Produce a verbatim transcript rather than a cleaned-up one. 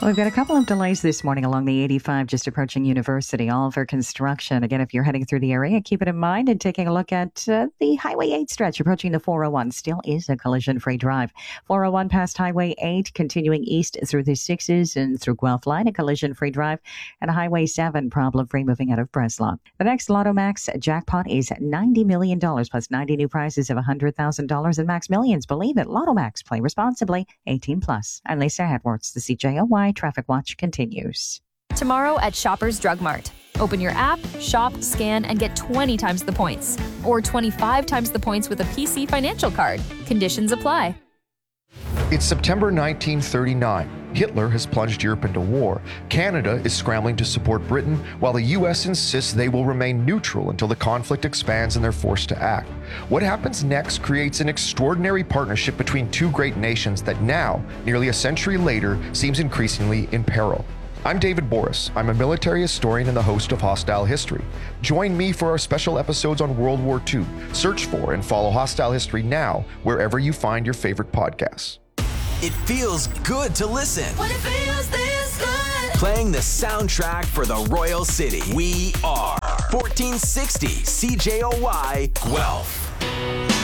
We've got a couple of delays this morning along the eighty-five just approaching University, all for construction. Again, if you're heading through the area, keep it in mind and taking a look at uh, the Highway eight stretch approaching the four oh one. Still is a collision-free drive. four oh one past Highway eight, continuing east through the sixes and through Guelph Line, a collision-free drive. And Highway seven, problem-free moving out of Breslau. The next Lotto Max jackpot is ninety million dollars plus ninety new prizes of one hundred thousand dollars in Max Millions. Believe it. Lotto Max. Play responsibly. eighteen plus. I'm Lisa Edwards. The C J O Y Traffic Watch continues. Tomorrow at Shoppers Drug Mart. Open your app, shop, scan, and get twenty times the points. Or twenty-five times the points with a P C financial card. Conditions apply. It's September nineteen thirty-nine. Hitler has plunged Europe into war. Canada is scrambling to support Britain, while the U S insists they will remain neutral until the conflict expands and they're forced to act. What happens next creates an extraordinary partnership between two great nations that now, nearly a century later, seems increasingly in peril. I'm David Boris. I'm a military historian and the host of Hostile History. Join me for our special episodes on World War Two. Search for and follow Hostile History now, wherever you find your favorite podcasts. It feels good to listen. When it feels this good. Playing the soundtrack for the Royal City. We are fourteen sixty C J O Y Guelph.